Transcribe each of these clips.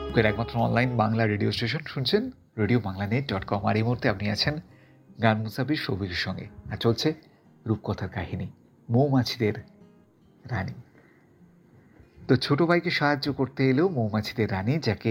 একমাত্র online Bangla radio station শুনছেন RadioBanglaNet.com। আর এই মুহূর্তে আপনি আছেন গান মুসাফির সৌভিকের সঙ্গে, আর চলছে রূপকথার কাহিনী মৌমাছিদের রানী। তো ছোট ভাইকে সাহায্য করতে এলো মৌমাছিদের রানী, যাকে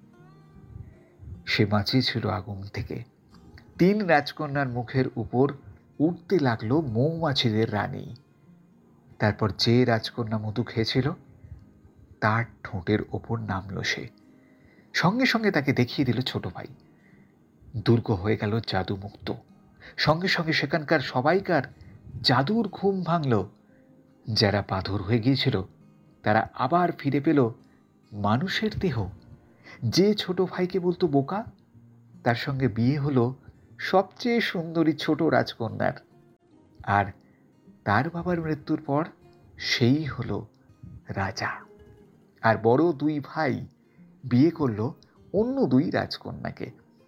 সে বাঁচিয়েছিল আগুন থেকে। 3 রাজকন্যার মুখের উপর উঠতে লাগলো মৌমাছিদের রানী। তারপর যে রাজকন্যা মধু খেয়েছিল তার ঠোঁটের ওপর নামলো সে। সঙ্গে সঙ্গে তাকে দেখিয়ে দিল ছোট ভাই। দুর্গ হয়ে গেল জাদুমুক্ত। সঙ্গে সঙ্গে সেখানকার সবাইকার জাদুর ঘুম ভাঙল। যারা পাথর হয়ে গিয়েছিল তারা আবার ফিরে পেল মানুষের দেহ। যে ছোট ভাইকে বলতো বোকা, তার সঙ্গে বিয়ে হলো সবচেয়ে সুন্দরী ছোট রাজকন্যার। আর তার বাবার মৃত্যুর পর সেই হলো রাজা। আর বড় 2 ভাই বিয়ে করলো অন্য 2 রাজকন্যাকে।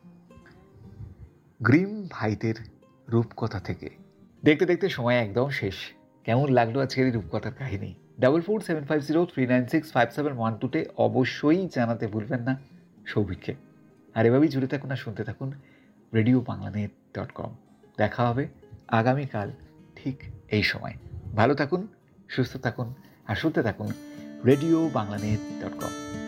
গ্রিম ভাইদের রূপকথা থেকে। দেখতে দেখতে সময় একদম শেষ। কেমন লাগলো আজকের এই রূপকথার কাহিনী? 447503965712 অবশ্যই জানাতে ভুলবেন না সৌভিককে। আর এভাবেই জুড়ে থাকুন আর শুনতে থাকুন RadioBanglaNet.com। দেখা হবে আগামীকাল ঠিক এই সময়। ভালো থাকুন, সুস্থ থাকুন আর শুনতে থাকুন RadioBanglaNet.com।